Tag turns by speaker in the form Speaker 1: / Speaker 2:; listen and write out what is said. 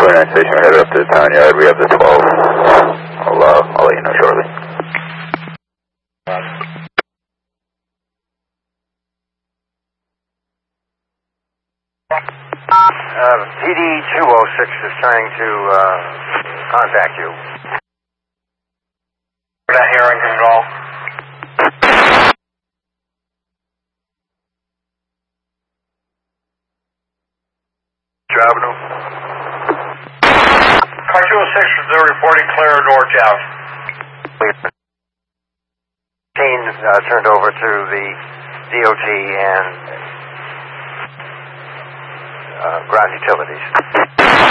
Speaker 1: 29 station, we're headed up to the town yard. We have the 12. I'll let you know shortly.
Speaker 2: PD 206 is trying to contact you.
Speaker 3: We're not hearing him at all.
Speaker 2: Avenue.
Speaker 3: Car 206, they're reporting clear north out.
Speaker 2: Turned over to the DOT and ground utilities.